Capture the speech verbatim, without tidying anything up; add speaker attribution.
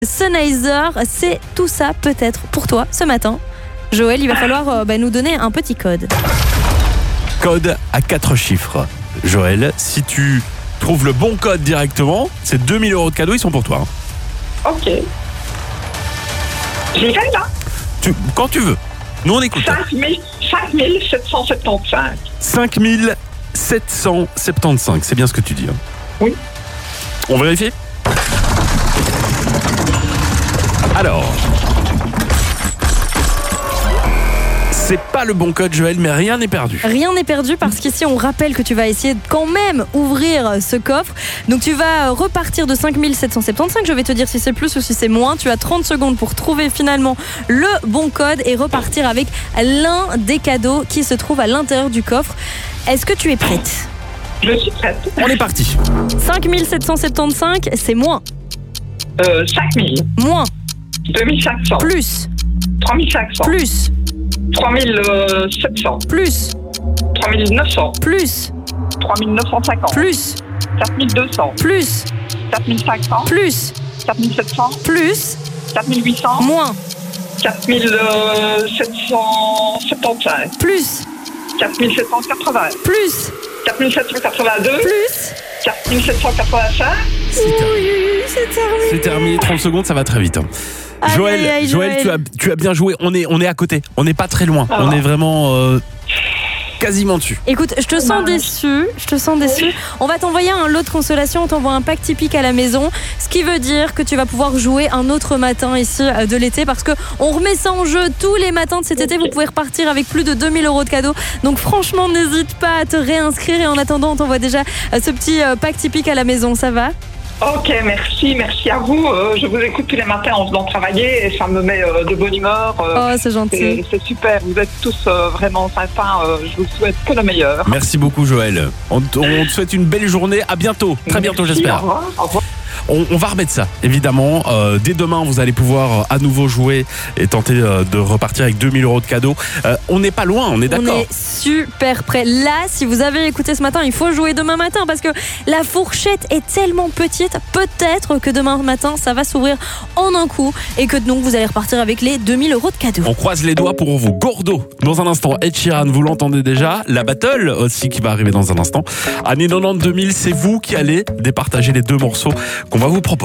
Speaker 1: Sennheiser, c'est tout ça peut-être pour toi ce matin. Joël, il va falloir euh, bah, nous donner un petit code.
Speaker 2: Code à quatre chiffres. Joël, si tu trouves le bon code directement, c'est deux mille euros de cadeaux, ils sont pour toi. hein.
Speaker 3: Ok. J'y vais là.
Speaker 2: Tu, quand tu veux. Nous on écoute.
Speaker 3: cinq mille sept cent soixante-quinze.
Speaker 2: cinq mille sept cent soixante-quinze, c'est bien ce que tu dis. hein.
Speaker 3: Oui.
Speaker 2: On vérifie ? Alors, c'est pas le bon code, Joël, mais rien n'est perdu.
Speaker 1: Rien n'est perdu parce qu'ici on rappelle que tu vas essayer de quand même ouvrir ce coffre. Donc tu vas repartir de cinq mille sept cent soixante-quinze. Je vais te dire si c'est plus ou si c'est moins. Tu as trente secondes pour trouver finalement le bon code et repartir avec l'un des cadeaux qui se trouve à l'intérieur du coffre. Est-ce que tu es prête ?
Speaker 3: Je suis prête.
Speaker 2: On est parti.
Speaker 1: cinq mille sept cent soixante-quinze, c'est moins.
Speaker 3: Euh, cinq mille.
Speaker 1: Moins.
Speaker 3: deux mille cinq cents.
Speaker 1: Plus.
Speaker 3: trois mille cinq cents.
Speaker 1: Plus.
Speaker 3: trois mille sept cents.
Speaker 1: Plus.
Speaker 3: trois mille neuf cents.
Speaker 1: Plus.
Speaker 3: trois mille neuf cent cinquante.
Speaker 1: Plus.
Speaker 3: quatre mille deux cents.
Speaker 1: Plus.
Speaker 3: quatre mille cinq cents.
Speaker 1: Plus.
Speaker 3: quatre mille sept cents.
Speaker 1: Plus.
Speaker 3: quatre mille huit cents.
Speaker 1: Moins.
Speaker 3: quatre mille sept cent soixante-quinze.
Speaker 1: Plus.
Speaker 3: quatre mille sept cent quatre-vingts.
Speaker 1: Plus.
Speaker 3: quatre mille sept cent quatre-vingt-deux.
Speaker 1: Plus.
Speaker 3: quatre mille sept cent quatre-vingt-cinq.
Speaker 2: C'est terminé.
Speaker 1: Oui, c'est terminé.
Speaker 2: C'est terminé, trente secondes, ça va très vite. hein.
Speaker 1: Aïe,
Speaker 2: Joël,
Speaker 1: aïe, aïe,
Speaker 2: Joël,
Speaker 1: Joël.
Speaker 2: tu as, tu as bien joué. On est, on est à côté. On n'est pas très loin.
Speaker 3: Ah.
Speaker 2: On est vraiment euh, quasiment dessus.
Speaker 1: Écoute, je te sens déçu, je te sens déçu. On va t'envoyer un lot de consolation, on t'envoie un pack typique à la maison, ce qui veut dire que tu vas pouvoir jouer un autre matin ici euh, de l'été parce que on remet ça en jeu tous les matins de cet été. Vous pouvez repartir avec plus de deux mille euros de cadeaux. Donc franchement, n'hésite pas à te réinscrire et en attendant, on t'envoie déjà euh, ce petit euh, pack typique à la maison, ça va ?
Speaker 3: Ok, merci, merci à vous. Euh, je vous écoute tous les matins en venant travailler et ça me met euh, de bonne humeur. Euh,
Speaker 1: Oh, c'est gentil.
Speaker 3: c'est, c'est super, vous êtes tous euh, vraiment sympas. Euh, je vous souhaite que le meilleur.
Speaker 2: Merci beaucoup, Joël. On, t- on te souhaite une belle journée. À bientôt. Très bientôt,
Speaker 3: Merci,
Speaker 2: j'espère.
Speaker 3: Au revoir, au revoir.
Speaker 2: On, on va remettre ça, évidemment. Euh, dès demain, vous allez pouvoir euh, à nouveau jouer et tenter euh, de repartir avec deux mille euros de cadeaux. Euh, on n'est pas loin, on est d'accord.
Speaker 1: On est super prêt. Là, si vous avez écouté ce matin, il faut jouer demain matin parce que la fourchette est tellement petite. Peut-être que demain matin, ça va s'ouvrir en un coup et que donc vous allez repartir avec les deux mille euros de cadeaux.
Speaker 2: On croise les doigts pour vous. Gordo, dans un instant. Ed Sheeran, vous l'entendez déjà. La battle aussi qui va arriver dans un instant. Année quatre-vingt-dix deux mille, c'est vous qui allez départager les deux morceaux qu'on va vous proposer.